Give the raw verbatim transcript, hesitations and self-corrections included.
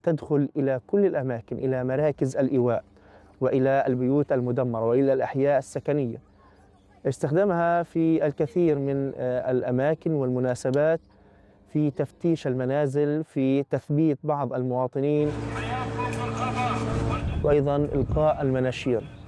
تدخل إلى كل الأماكن، إلى مراكز الإيواء وإلى البيوت المدمرة وإلى الأحياء السكنية. استخدامها في الكثير من آه، الأماكن والمناسبات، في تفتيش المنازل، في تثبيت بعض المواطنين، وأيضا إلقاء المناشير.